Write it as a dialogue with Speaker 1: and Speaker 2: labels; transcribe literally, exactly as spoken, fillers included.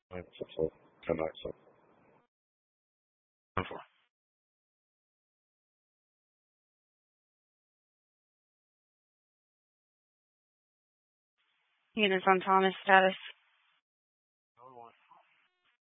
Speaker 1: nine so ten nine so ten four.
Speaker 2: Units on Thomas status.